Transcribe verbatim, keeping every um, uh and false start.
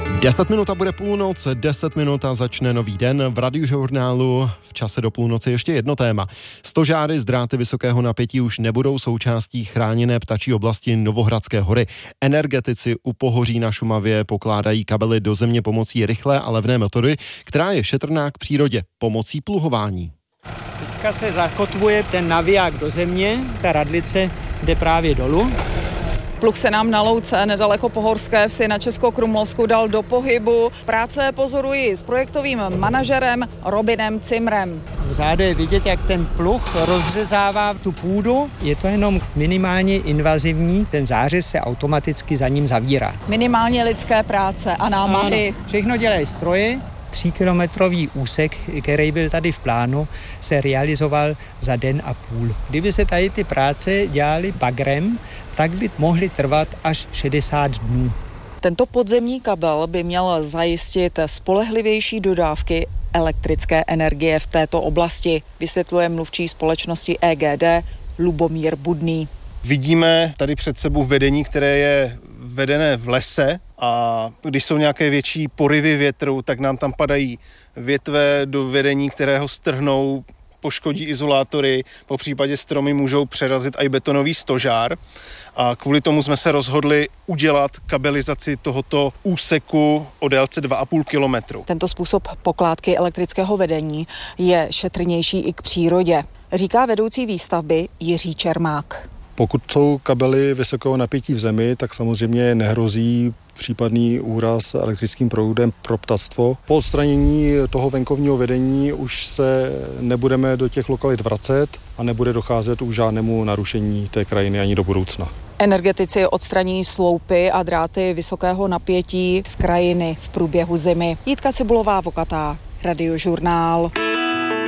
deset minut a bude půlnoc, deset minut a začne nový den. V Radiožurnálu v čase do půlnoci ještě jedno téma. Stožáry z dráty vysokého napětí už nebudou součástí chráněné ptačí oblasti Novohradské hory. Energetici u Pohoří na Šumavě pokládají kabely do země pomocí rychlé a levné metody, která je šetrná k přírodě, pomocí pluhování. Teďka se zakotvuje ten naviják do země, ta radlice jde právě dolů. Pluh se nám na louce nedaleko Pohorské vsi na Českokrumlovsku dal do pohybu. Práce pozoruji s projektovým manažerem Robinem Cimrem. Vzadu je vidět, jak ten pluh rozřezává tu půdu. Je to jenom minimálně invazivní, ten zářez se automaticky za ním zavírá. Minimálně lidské práce a námahy. Ano, všechno dělají stroje. Tříkilometrový úsek, který byl tady v plánu, se realizoval za den a půl. Kdyby se tady ty práce dělaly bagrem, tak by mohly trvat až šedesát dnů. Tento podzemní kabel by měl zajistit spolehlivější dodávky elektrické energie v této oblasti, vysvětluje mluvčí společnosti E G D Lubomír Budný. Vidíme tady před sebou vedení, které je vedené v lese, a když jsou nějaké větší poryvy větru, tak nám tam padají větve do vedení, které ho strhnou, poškodí izolátory, po případě stromy můžou přerazit i betonový stožár. A kvůli tomu jsme se rozhodli udělat kabelizaci tohoto úseku o délce dva a půl kilometru. Tento způsob pokládky elektrického vedení je šetrnější i k přírodě, říká vedoucí výstavby Jiří Čermák. Pokud jsou kabely vysokého napětí v zemi, tak samozřejmě nehrozí případný úraz elektrickým proudem pro ptactvo. Po odstranění toho venkovního vedení už se nebudeme do těch lokalit vracet a nebude docházet už žádnému narušení té krajiny ani do budoucna. Energetici odstraní sloupy a dráty vysokého napětí z krajiny v průběhu zimy. Jitka Cibulová-Vokatá, Radiožurnál.